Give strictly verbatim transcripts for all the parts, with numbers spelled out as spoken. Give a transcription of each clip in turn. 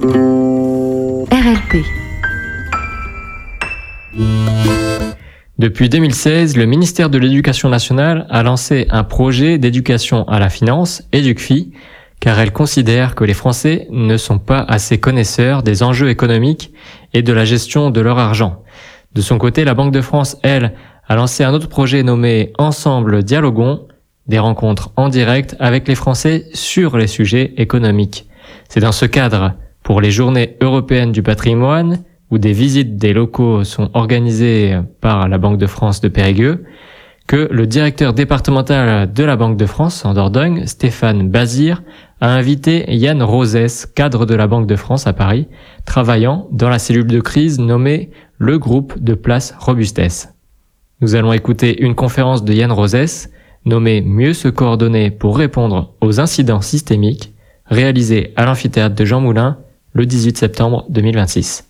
R L P. Depuis deux mille seize, le ministère de l'Éducation nationale a lancé un projet d'éducation à la finance, EducFi, car elle considère que les Français ne sont pas assez connaisseurs des enjeux économiques et de la gestion de leur argent. De son côté, la Banque de France, elle, a lancé un autre projet nommé Ensemble Dialoguons, des rencontres en direct avec les Français sur les sujets économiques. C'est dans ce cadre, pour les Journées européennes du patrimoine, où des visites des locaux sont organisées par la Banque de France de Périgueux, que le directeur départemental de la Banque de France en Dordogne, Stéphane Bazir, a invité Yann Rosès, cadre de la Banque de France à Paris, travaillant dans la cellule de crise nommée le groupe de place Robustesse. Nous allons écouter une conférence de Yann Rosès, nommée Mieux se coordonner pour répondre aux incidents systémiques, réalisée à l'amphithéâtre de Jean Moulin le dix-huit septembre deux mille vingt-six.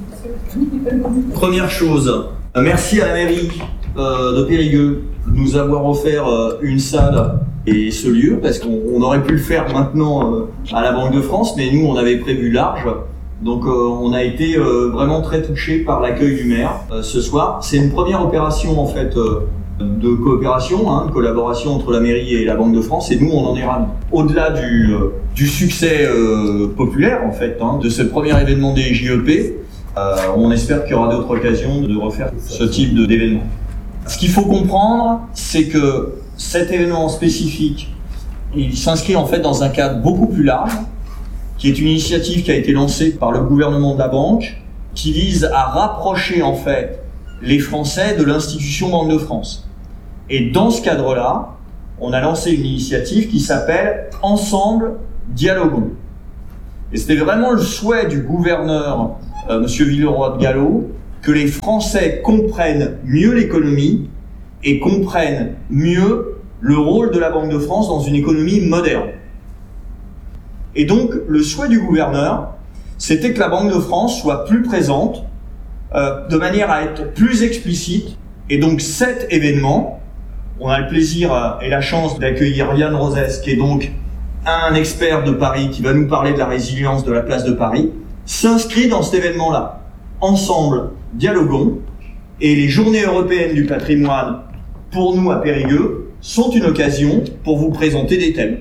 Première chose, merci à la mairie euh, de Périgueux de nous avoir offert euh, une salle et ce lieu, parce qu'on on aurait pu le faire maintenant euh, à la Banque de France, mais nous on avait prévu large, donc euh, on a été euh, vraiment très touchés par l'accueil du maire euh, ce soir. C'est une première opération en fait euh, de coopération, hein, de collaboration entre la mairie et la Banque de France, et nous on en est ravis. Au-delà du, euh, du succès euh, populaire en fait, hein, de ce premier événement des J E P, Euh, on espère qu'il y aura d'autres occasions de refaire ce type de, d'événement. Ce qu'il faut comprendre, c'est que cet événement spécifique, il s'inscrit en fait dans un cadre beaucoup plus large, qui est une initiative qui a été lancée par le gouvernement de la banque, qui vise à rapprocher en fait les Français de l'institution Banque de France. Et dans ce cadre-là, on a lancé une initiative qui s'appelle Ensemble Dialoguons. Et c'était vraiment le souhait du gouverneur Euh, Monsieur Villeroy de Galhau, que les Français comprennent mieux l'économie et comprennent mieux le rôle de la Banque de France dans une économie moderne. Et donc, le souhait du gouverneur, c'était que la Banque de France soit plus présente, euh, de manière à être plus explicite. Et donc, cet événement, on a le plaisir euh, et la chance d'accueillir Yann Rosès, qui est donc un expert de Paris, qui va nous parler de la résilience de la place de Paris, s'inscrit dans cet événement-là. Ensemble, dialoguons, et les Journées européennes du patrimoine, pour nous à Périgueux, sont une occasion pour vous présenter des thèmes.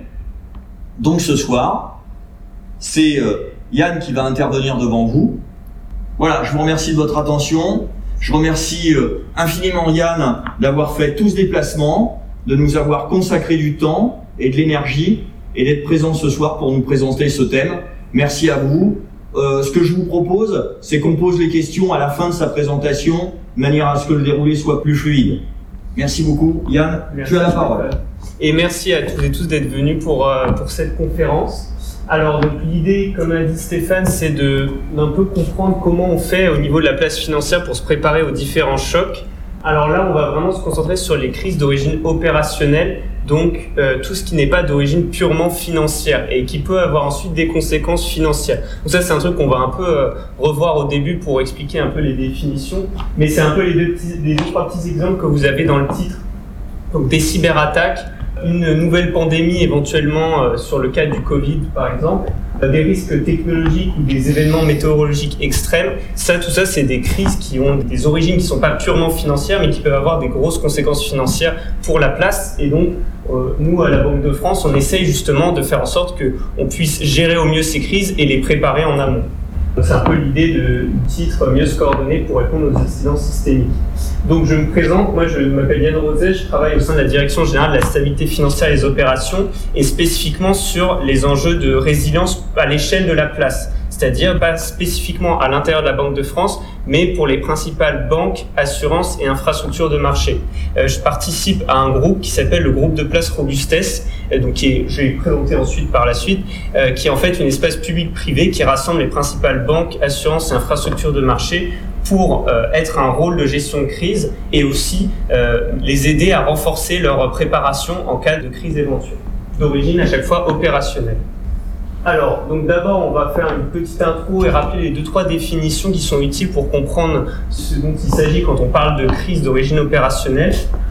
Donc ce soir, c'est euh, Yann qui va intervenir devant vous. Voilà, je vous remercie de votre attention. Je remercie euh, infiniment Yann d'avoir fait tout ce déplacement, de nous avoir consacré du temps et de l'énergie, et d'être présent ce soir pour nous présenter ce thème. Merci à vous. Euh, ce que je vous propose, c'est qu'on pose les questions à la fin de sa présentation, de manière à ce que le déroulé soit plus fluide. Merci beaucoup. Yann, merci. Tu as la parole. Et merci à tous et tous d'être venus pour, euh, pour cette conférence. Alors, donc, l'idée, comme a dit Stéphane, c'est de, d'un peu comprendre comment on fait au niveau de la place financière pour se préparer aux différents chocs. Alors là, on va vraiment se concentrer sur les crises d'origine opérationnelle, donc euh, tout ce qui n'est pas d'origine purement financière et qui peut avoir ensuite des conséquences financières. Donc ça, c'est un truc qu'on va un peu euh, revoir au début pour expliquer un peu les définitions, mais c'est un peu les deux, petits, les deux trois petits exemples que vous avez dans le titre. Donc des cyberattaques, une nouvelle pandémie éventuellement euh, sur le cas du Covid par exemple, euh, des risques technologiques ou des événements météorologiques extrêmes. Ça, tout ça, c'est des crises qui ont des origines qui ne sont pas purement financières, mais qui peuvent avoir des grosses conséquences financières pour la place. Et donc, euh, nous, à la Banque de France, on essaye justement de faire en sorte qu'on puisse gérer au mieux ces crises et les préparer en amont. C'est un peu l'idée de, du titre « Mieux se coordonner pour répondre aux incidents systémiques ». Donc je me présente, moi je m'appelle Yann Rosès, je travaille au sein de la Direction Générale de la Stabilité Financière et des Opérations et spécifiquement sur les enjeux de résilience à l'échelle de la place. C'est-à-dire pas spécifiquement à l'intérieur de la Banque de France, mais pour les principales banques, assurances et infrastructures de marché. Euh, je participe à un groupe qui s'appelle le groupe de place Robustesse, euh, donc qui est, je vais présenter ensuite par la suite, euh, qui est en fait une espèce public-privé qui rassemble les principales banques, assurances et infrastructures de marché pour euh, être un rôle de gestion de crise et aussi euh, les aider à renforcer leur préparation en cas de crise éventuelle, d'origine à chaque fois opérationnelle. Alors, donc d'abord, on va faire une petite intro et rappeler les deux, trois définitions qui sont utiles pour comprendre ce dont il s'agit quand on parle de crise d'origine opérationnelle.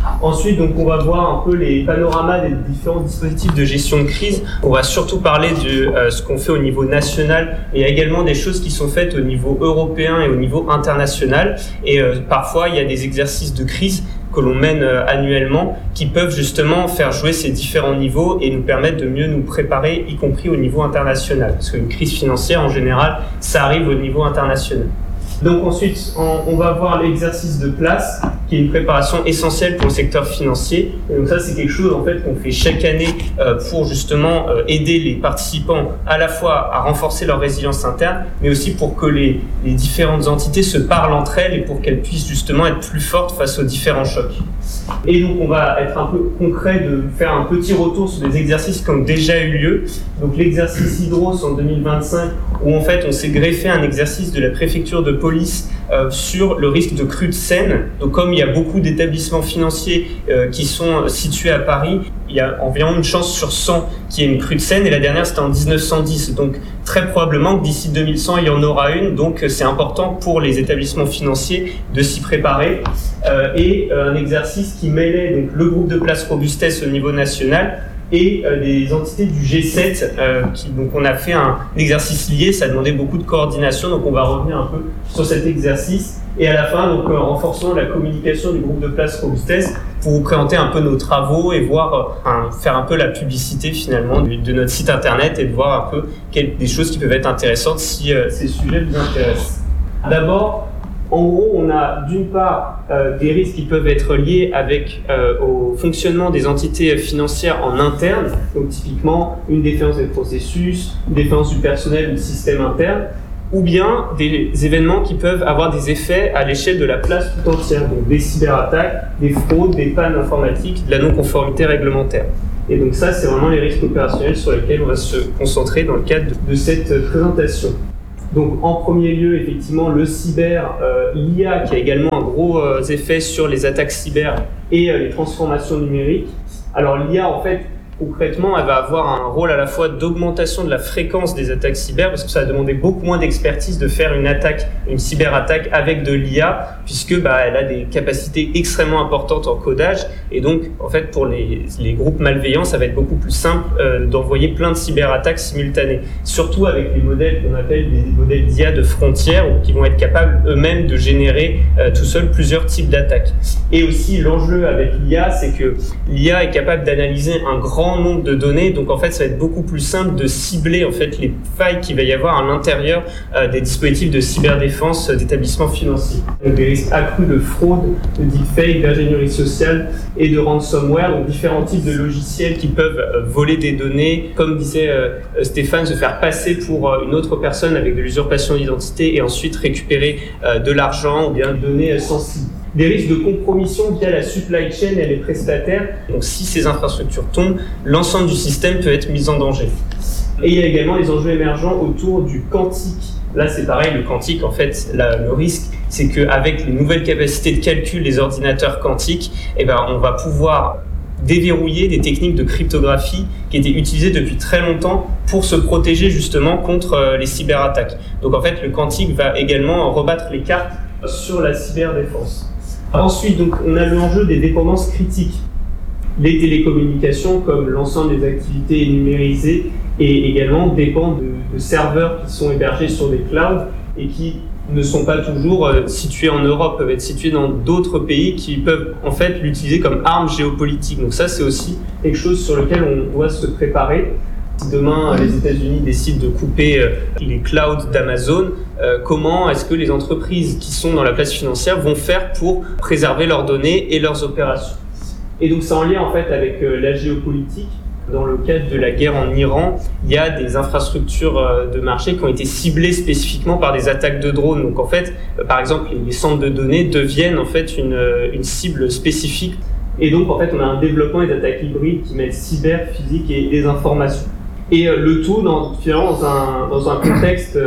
Ensuite, donc, on va voir un peu les panoramas des différents dispositifs de gestion de crise. On va surtout parler de euh, ce qu'on fait au niveau national et également des choses qui sont faites au niveau européen et au niveau international. Et euh, parfois, il y a des exercices de crise que l'on mène euh, annuellement qui peuvent justement faire jouer ces différents niveaux et nous permettre de mieux nous préparer, y compris au niveau international. Parce qu'une crise financière, en général, ça arrive au niveau international. Donc ensuite, on, on va voir l'exercice de place, qui est une préparation essentielle pour le secteur financier. Et donc ça, c'est quelque chose en fait qu'on fait chaque année euh, pour justement euh, aider les participants à la fois à renforcer leur résilience interne, mais aussi pour que les, les différentes entités se parlent entre elles et pour qu'elles puissent justement être plus fortes face aux différents chocs. Et donc on va être un peu concret, de faire un petit retour sur des exercices qui ont déjà eu lieu. Donc l'exercice Hydros en deux mille vingt-cinq, où en fait on s'est greffé un exercice de la préfecture de police euh, sur le risque de crue de Seine. Donc comme il y a beaucoup d'établissements financiers euh, qui sont situés à Paris, il y a environ une chance sur cent qu'il y ait une crue de Seine, et la dernière c'était en dix-neuf cent dix. Donc très probablement que d'ici deux mille cent il y en aura une, donc c'est important pour les établissements financiers de s'y préparer. Euh, et euh, un exercice qui mêlait donc le groupe de place robustesse au niveau national et euh, des entités du G sept. Euh, qui, donc on a fait un, un exercice lié, ça demandait beaucoup de coordination, donc on va revenir un peu sur cet exercice. Et à la fin, donc, euh, renforçons la communication du groupe de place robustesse pour vous présenter un peu nos travaux et voir, euh, un, faire un peu la publicité finalement de, de notre site internet et de voir un peu quelles, des choses qui peuvent être intéressantes si euh, ces sujets vous intéressent. D'abord, en gros, on a d'une part euh, des risques qui peuvent être liés avec euh, au fonctionnement des entités financières en interne, donc typiquement une défaillance des processus, une défaillance du personnel ou du système interne, ou bien des événements qui peuvent avoir des effets à l'échelle de la place tout entière, donc des cyberattaques, des fraudes, des pannes informatiques, de la non-conformité réglementaire. Et donc ça, c'est vraiment les risques opérationnels sur lesquels on va se concentrer dans le cadre de, de cette présentation. Donc en premier lieu, effectivement, le cyber, euh, l'I A qui a également un gros euh, effet sur les attaques cyber et euh, les transformations numériques. Alors l'I A, en fait, concrètement, elle va avoir un rôle à la fois d'augmentation de la fréquence des attaques cyber, parce que ça va demander beaucoup moins d'expertise de faire une attaque, une cyberattaque avec de l'I A, puisque bah, elle a des capacités extrêmément importantes en codage, et donc en fait pour les, les groupes malveillants, ça va être beaucoup plus simple euh, d'envoyer plein de cyberattaques simultanées, surtout avec les modèles qu'on appelle des modèles d'I A de frontières, qui vont être capables eux-mêmes de générer euh, tout seuls plusieurs types d'attaques. Et aussi l'enjeu avec l'I A, c'est que l'I A est capable d'analyser un grand nombre de données, donc en fait ça va être beaucoup plus simple de cibler en fait les failles qu'il va y avoir à l'intérieur euh, des dispositifs de cyberdéfense euh, d'établissements financiers. Donc des risques accrus de fraude, de deepfake, d'ingénierie sociale et de ransomware, donc différents types de logiciels qui peuvent euh, voler des données, comme disait euh, Stéphane, se faire passer pour euh, une autre personne avec de l'usurpation d'identité et ensuite récupérer euh, de l'argent ou bien de données euh, sensibles. Des risques de compromission via la supply chain et les prestataires. Donc si ces infrastructures tombent, l'ensemble du système peut être mis en danger. Et il y a également les enjeux émergents autour du quantique. Là c'est pareil, le quantique en fait, là, le risque c'est qu'avec les nouvelles capacités de calcul des ordinateurs quantiques, eh ben, on va pouvoir déverrouiller des techniques de cryptographie qui étaient utilisées depuis très longtemps pour se protéger justement contre les cyberattaques. Donc en fait le quantique va également rebattre les cartes sur la cyberdéfense. Ensuite, donc, on a l'enjeu des dépendances critiques. Les télécommunications, comme l'ensemble des activités numérisées, et également dépendent de, de serveurs qui sont hébergés sur des clouds et qui ne sont pas toujours euh, situés en Europe, peuvent être situés dans d'autres pays qui peuvent en fait l'utiliser comme arme géopolitique. Donc ça, c'est aussi quelque chose sur lequel on doit se préparer. Si demain les États-Unis décident de couper euh, les clouds d'Amazon, euh, comment est-ce que les entreprises qui sont dans la place financière vont faire pour préserver leurs données et leurs opérations? Et donc c'est en lien en fait avec euh, la géopolitique. Dans le cadre de la guerre en Iran, il y a des infrastructures euh, de marché qui ont été ciblées spécifiquement par des attaques de drones. Donc en fait, euh, par exemple, les centres de données deviennent en fait une, euh, une cible spécifique. Et donc en fait, on a un développement des attaques hybrides qui mêlent cyber, physique et désinformation. Et euh, le tout dans, finalement dans un, dans un contexte euh,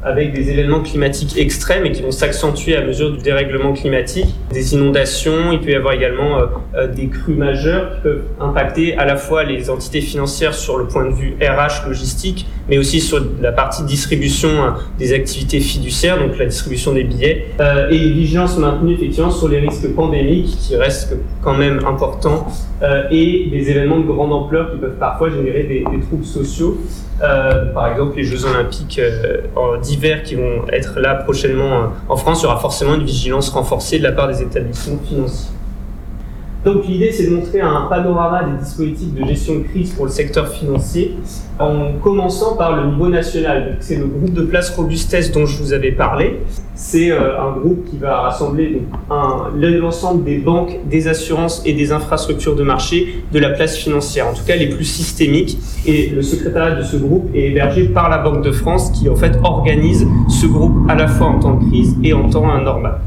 avec des événements climatiques extrêmes et qui vont s'accentuer à mesure du dérèglement climatique, des inondations, il peut y avoir également euh, des crues majeures qui peuvent impacter à la fois les entités financières sur le point de vue R H logistique, mais aussi sur la partie distribution euh, des activités fiduciaires, donc la distribution des billets, euh, et une vigilance maintenue effectivement sur les risques pandémiques qui restent quand même importants, euh, et des événements de grande ampleur qui peuvent parfois générer des, des troubles sociaux. Euh, par exemple, les Jeux Olympiques euh, d'hiver qui vont être là prochainement euh, en France, il y aura forcément une vigilance renforcée de la part des établissements financiers. Donc l'idée, c'est de montrer un panorama des dispositifs de gestion de crise pour le secteur financier, en commençant par le niveau national. Donc, c'est le groupe de place robustesse dont je vous avais parlé. C'est euh, un groupe qui va rassembler donc, un, l'ensemble des banques, des assurances et des infrastructures de marché de la place financière, en tout cas les plus systémiques. Et le secrétariat de ce groupe est hébergé par la Banque de France, qui en fait organise ce groupe à la fois en temps de crise et en temps normal.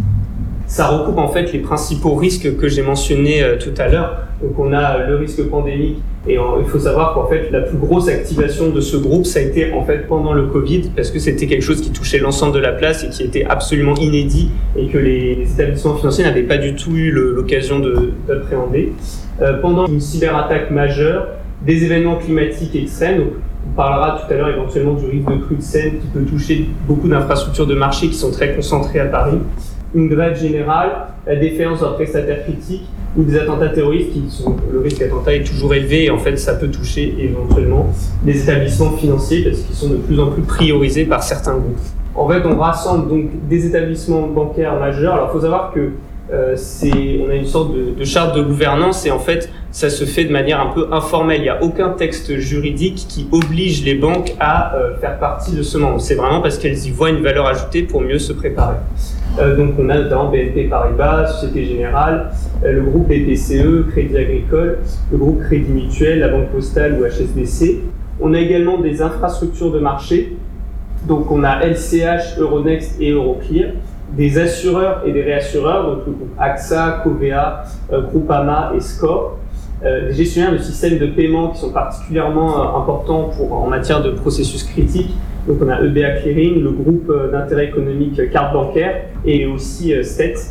Ça recoupe en fait les principaux risques que j'ai mentionnés euh, tout à l'heure. Donc on a le risque pandémique et en, il faut savoir qu'en fait la plus grosse activation de ce groupe, ça a été en fait pendant le Covid, parce que c'était quelque chose qui touchait l'ensemble de la place et qui était absolument inédit et que les, les établissements financiers n'avaient pas du tout eu le, l'occasion de, d'appréhender. Euh, pendant une cyberattaque majeure, des événements climatiques extrêmes, donc on parlera tout à l'heure éventuellement du risque de crue de Seine qui peut toucher beaucoup d'infrastructures de marché qui sont très concentrées à Paris. Une grève générale, la défaillance d'un prestataire critique ou des attentats terroristes qui sont, le risque d'attentat est toujours élevé et en fait ça peut toucher éventuellement les établissements financiers parce qu'ils sont de plus en plus priorisés par certains groupes. En fait, on rassemble donc des établissements bancaires majeurs. Alors, il faut savoir que euh, c'est, on a une sorte de, de charte de gouvernance et en fait, ça se fait de manière un peu informelle. Il n'y a aucun texte juridique qui oblige les banques à euh, faire partie de ce monde. C'est vraiment parce qu'elles y voient une valeur ajoutée pour mieux se préparer. Euh, donc, on a notamment B N P Paribas, Société Générale, euh, le groupe B P C E, Crédit Agricole, le groupe Crédit Mutuel, la Banque Postale ou H S B C. On a également des infrastructures de marché. Donc, on a L C H, Euronext et Euroclear, des assureurs et des réassureurs, donc le groupe AXA, Covea, euh, Groupama et Score, euh, des gestionnaires de systèmes de paiement qui sont particulièrement euh, importants pour, en matière de processus critiques. Donc, on a E B A Clearing, le groupe euh, d'intérêt économique euh, carte bancaire et aussi euh, S T E T.